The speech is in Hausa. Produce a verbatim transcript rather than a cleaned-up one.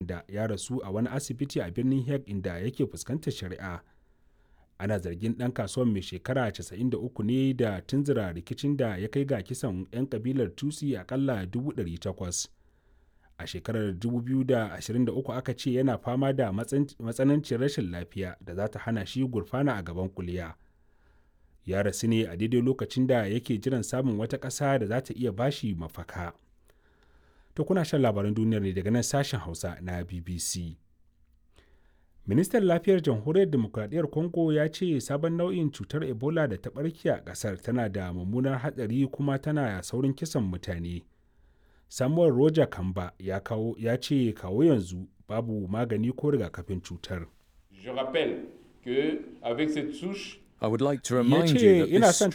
wanda ya rasu a wani asibiti a birnin Hague inda yake fuskantar shari'a. Ana zargin ɗan kasuwan mai shekara casa'in da uku ne da tunzura rikicin da ya kai ga kisan 'yan kabilar Tutsi akalla dubu ɗari takwas. A shekarar dubu biyu da ashirin da uku aka ce yana fama da matsananciyar rashin lafiya da za ta hana shi gurfana a gaban kuliya. Ya rasu ne a daidai lokacin da yake jiran samun wata ƙasa da za ta iya bashi mafaka. To kuna shan labaran duniyar ne daga nan sashen Hausa na B B C. Ministan Lafiyar Jamhuriyar Dimokuraɗiyyar Congo ya ce sabon nau'in cutar Ebola da ta ɓarke a ƙasar tana da mummunar hatsari kuma tana saurin kisan mutane. Samuel Roger Kamba ya, kawo, ya ce kawo yanzu babu magani ko rigakafin cutar. Je rappelle que avec cette souche I would like to Ya remind you ce that ina this son